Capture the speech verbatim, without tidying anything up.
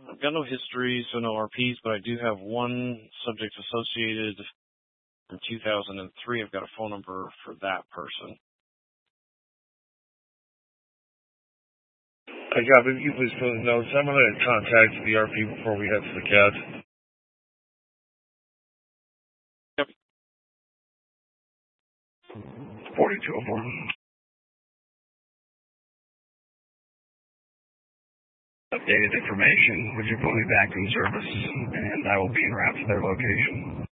I've got no history, so no R Ps, but I do have one subject associated from two thousand three. I've got a phone number for that person. I got it. You please put the notes. I'm going to contact the R P before we head to the C A D. Yep. forty-two oh four. Updated information. Would you put me back in service? And I will be en route to their location.